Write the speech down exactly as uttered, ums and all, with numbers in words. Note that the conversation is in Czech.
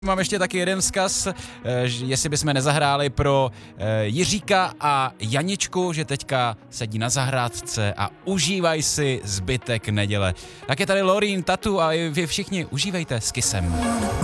Mám ještě taky jeden vzkaz, jestli bychom nezahráli pro Jiříka a Janičku, že teďka sedí na zahrádce a užívají si zbytek neděle. Tak je tady Lorín, Tatu a vy všichni užívejte s Kissem.